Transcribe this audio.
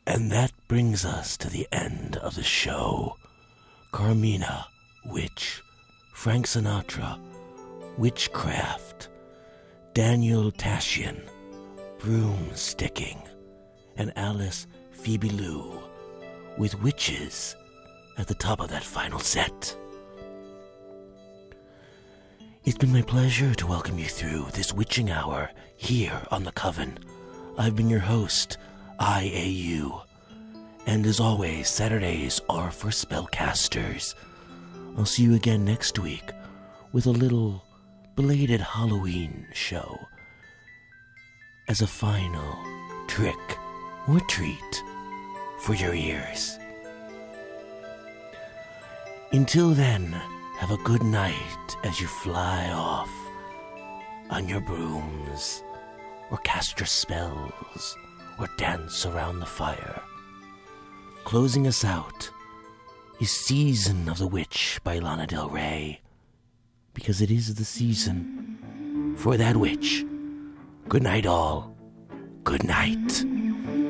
And that brings us to the end of the show. Carmina, witch. Frank Sinatra, witchcraft. Daniel Tashian, broomsticking. And Alice Phoebe Lou, with witches at the top of that final set. It's been my pleasure to welcome you through this witching hour here on The Coven. I've been your host, IAU. And as always, Saturdays are for spellcasters. I'll see you again next week with a little belated Halloween show as a final trick or treat for your ears. Until then, have a good night as you fly off on your brooms, or cast your spells, or dance around the fire. Closing us out is Season of the Witch by Lana Del Rey, because it is the season for that witch. Good night, all. Good night.